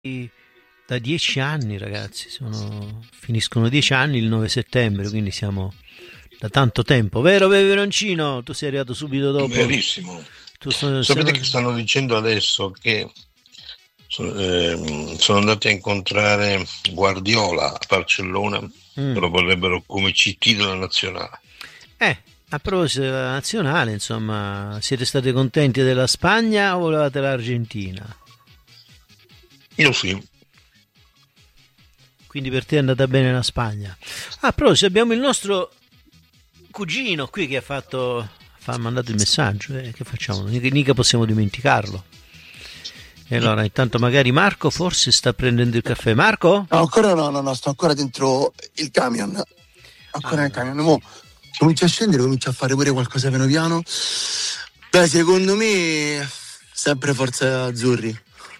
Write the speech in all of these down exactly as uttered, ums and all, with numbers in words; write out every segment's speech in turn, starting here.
da dieci anni, ragazzi, sono, finiscono dieci anni il nove settembre, quindi siamo da tanto tempo, vero Peperoncino? Tu sei arrivato subito dopo. Verissimo. Tu sono, Sapete sono... che stanno dicendo adesso che sono, ehm, sono andati a incontrare Guardiola a Barcellona, Mm. che lo vorrebbero come C T della nazionale. Eh, a proposito della nazionale, insomma, siete stati contenti della Spagna o volevate l'Argentina? Io sì. Quindi per te è andata bene la Spagna. Ah, a proposito, abbiamo il nostro cugino qui che ha fatto, ha mandato il messaggio, eh, che facciamo? Mica possiamo dimenticarlo. E allora, intanto magari Marco forse sta prendendo il caffè. Marco? No, ancora no, no, no, sto ancora dentro il camion. Ancora Ah, nel camion. Mo comincia a scendere, comincia a fare pure qualcosa piano piano. Beh, secondo me sempre forza azzurri.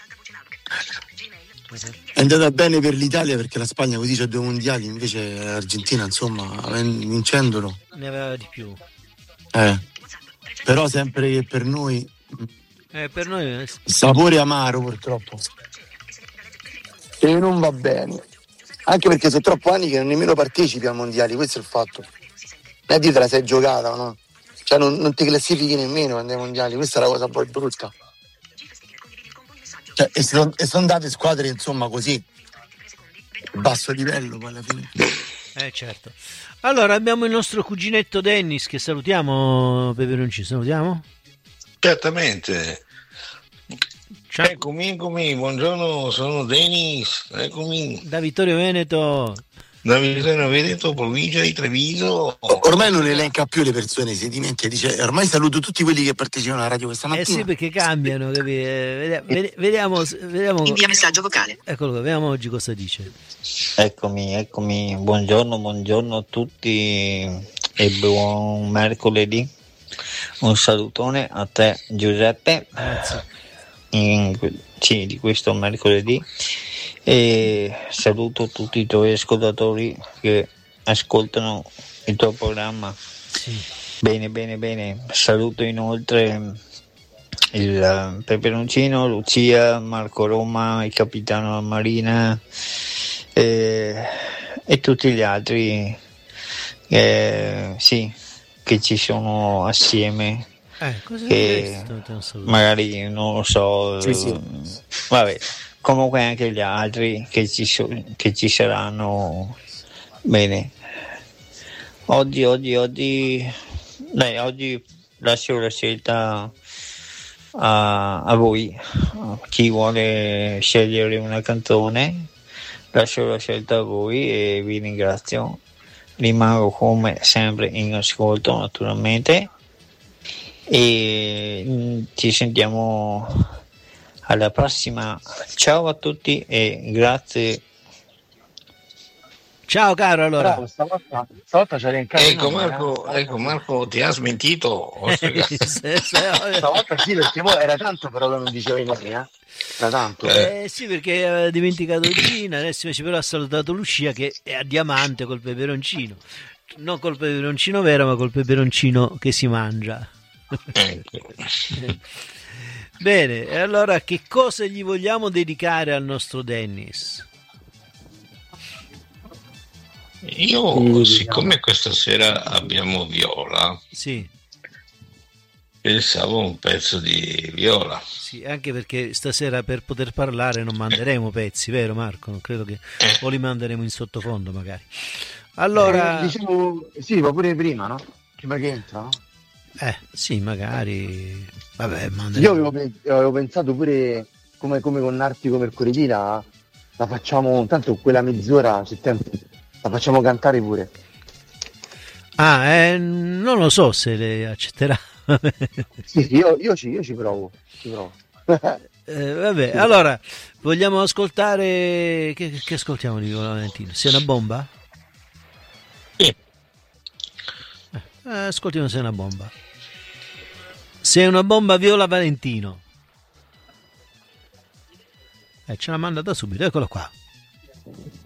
È andata bene per l'Italia perché la Spagna così c'ha due mondiali, invece l'Argentina, insomma, vincendolo. Ne aveva di più. Eh. Però sempre che per noi Eh, per noi sapore amaro purtroppo. E non va bene. Anche perché sono troppo anni che non nemmeno partecipi ai mondiali, questo è il fatto. Non è di te la sei giocata, no? Cioè non, non ti classifichi nemmeno quando ai mondiali, questa è la cosa poi brutta. Cioè, e sono son andate squadre, insomma, così, basso livello poi alla fine. Eh, certo. Allora, abbiamo il nostro cuginetto Dennis, che salutiamo, Peperoncino, salutiamo? Certamente. Ciao. Eccomi, eccomi, buongiorno, sono Denis, eccomi. Da Vittorio Veneto. Da Vittorio Veneto, provincia di Treviso. Ormai non elenca più le persone, si dimentica, dice ormai saluto tutti quelli che partecipano alla radio questa mattina. Eh sì, perché cambiano, capi? Eh, vediamo, vediamo. Invia messaggio vocale. Eccolo, vediamo oggi cosa dice. Eccomi, eccomi, buongiorno, buongiorno a tutti e buon mercoledì. Un salutone a te Giuseppe. Grazie. In, sì, di questo mercoledì. E saluto tutti i tuoi ascoltatori che ascoltano il tuo programma. Sì. Bene, bene, bene. Saluto inoltre il Peperoncino, Lucia, Marco Roma, il capitano Marina e, e tutti gli altri eh, sì, che ci sono assieme. Eh, cosa che magari non lo so. Sì, sì. Vabbè. Comunque anche gli altri che ci, so, che ci saranno. Bene, oggi oggi oggi dai, oggi lascio la scelta a, a voi, a chi vuole scegliere una canzone, lascio la scelta a voi e vi ringrazio. Rimango come sempre in ascolto naturalmente e ci sentiamo alla prossima. Ciao a tutti e grazie. Ciao caro, allora. Bravo, stavolta, stavolta c'era in casa. Ecco Marco, ecco Marco, ti ha smentito. Stavolta sì, perché poi era tanto però che non dicevi mai, eh? Era tanto. Eh sì, perché aveva dimenticato Gina, adesso invece però ha salutato Lucia che è a diamante col peperoncino. Non col peperoncino vero, ma col peperoncino che si mangia. Ecco. Bene, e allora che cosa gli vogliamo dedicare al nostro Dennis? Io, siccome questa sera abbiamo Viola, sì, pensavo un pezzo di Viola. Sì, anche perché stasera per poter parlare non manderemo pezzi, vero Marco? Non credo che... o li manderemo in sottofondo magari. Allora... Eh, diciamo, sì, ma pure prima, no? Prima che entra, no? Eh, sì, magari... Vabbè, manderemo. Io avevo, avevo pensato pure, come, come con Artico Mercoledì, la, la facciamo, tanto quella mezz'ora c'è tempo, la facciamo cantare pure. Ah, eh, non lo so se le accetterà. Sì, sì, io, io, ci, io ci provo, ci provo. eh, vabbè, allora, vogliamo ascoltare... Che, che ascoltiamo di Viola Valentino? Sei una bomba? Sì. Eh, ascoltiamo Sei una bomba. Sei una bomba Viola Valentino. Eh, ce l'ha mandata subito, eccolo qua.